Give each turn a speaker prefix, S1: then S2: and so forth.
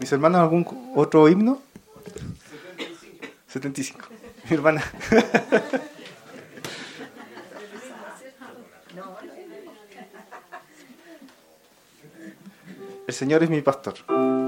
S1: ¿Mis hermanos algún otro himno? 75. Mi hermana. El Señor es mi pastor.